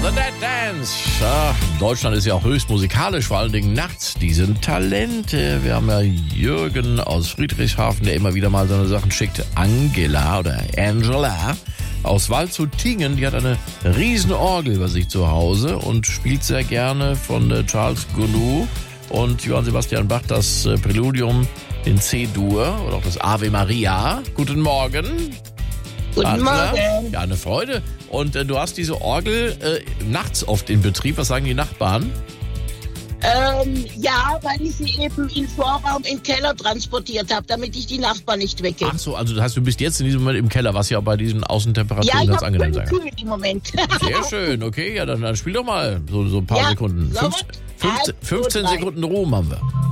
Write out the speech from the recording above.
The Dead Dance. Ja, Deutschland ist ja auch höchst musikalisch, vor allen Dingen nachts. Die sind Talente. Wir haben ja Jürgen aus Friedrichshafen, der immer wieder mal seine Sachen schickt. Angela aus Waldshut-Tiengen, die hat eine riesen Orgel bei sich zu Hause und spielt sehr gerne von Charles Gounod und Johann Sebastian Bach das Präludium in C-Dur oder auch das Ave Maria. Guten Morgen. Guten Morgen. Ja, eine Freude. Und du hast diese Orgel nachts oft in Betrieb. Was sagen die Nachbarn? Ja, weil ich sie eben in Vorraum in den Keller transportiert habe, damit ich die Nachbarn nicht wecke. Ach so, also das heißt, du bist jetzt in diesem Moment im Keller, was ja bei diesen Außentemperaturen Ja, ganz angenehm sein kann. Kühl im Moment. Sehr schön, okay, ja, dann spiel doch mal so ein paar Sekunden. So 15 Sekunden Ruhm haben wir.